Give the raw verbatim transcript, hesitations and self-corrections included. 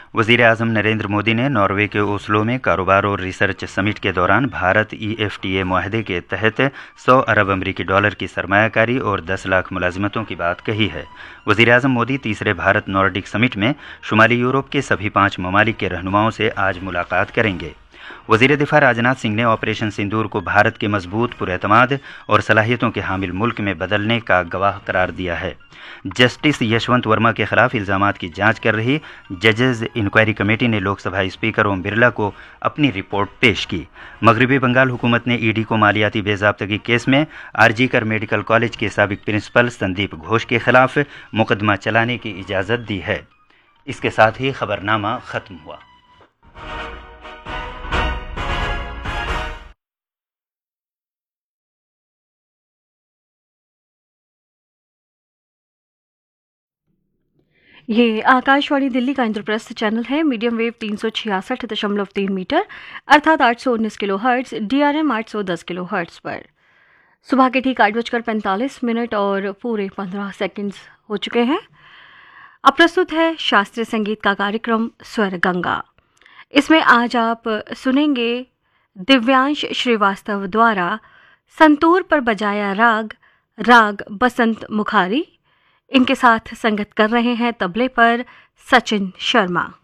वज़ीर आज़म नरेंद्र मोदी ने नॉर्वे के ओस्लो में कारोबार और रिसर्च समिट के दौरान Bharat E F T A मुआहदे के तहत सौ अरब अमरीकी डॉलर की सरमायाकारी और दस लाख मुलाजिमतों की बात कही है। वज़ीर आज़म मोदी तीसरे भारत नॉर्डिक समिट में शुमाली यूरोप के सभी पांच ममालिक के रहनुमाओं से आज मुलाकात करेंगे। वज़ीर दिफा राजनाथ सिंह ने ऑपरेशन सिंदूर को भारत के मजबूत, पुरएतमाद और सलाहियतों के हामिल मुल्क में बदलने का गवाह करार दिया है। जस्टिस यशवंत वर्मा के खिलाफ इल्जामात की जांच कर रही जजेज इंक्वायरी कमेटी ने लोकसभा स्पीकर ओम बिरला को अपनी रिपोर्ट पेश की। मगरबी बंगाल हुकूमत ने ईडी को मालियाती बेज़ाब्तगी केस में आरजीकर मेडिकल कॉलेज के साबिक प्रिंसिपल संदीप घोष के खिलाफ मुकदमा चलाने की इजाज़त दी है। इसके साथ ही खबरनामा खत्म हुआ। ये आकाशवाणी दिल्ली का इंद्रप्रस्थ चैनल है। मीडियम वेव तीन सौ छियासठ दशमलव तीन मीटर अर्थात आठ सौ उन्नीस किलो हर्ट्ज, डीआरएम आठ सौ दस किलो हर्ट्ज पर सुबह के ठीक आठ बजकर पैंतालीस मिनट और पूरे पंद्रह सेकंड्स हो चुके हैं। अब प्रस्तुत है शास्त्रीय संगीत का कार्यक्रम स्वर गंगा। इसमें आज आप सुनेंगे दिव्यांश श्रीवास्तव द्वारा संतूर पर बजाया राग राग बसंत मुखारी। इनके साथ संगत कर रहे हैं तबले पर सचिन शर्मा।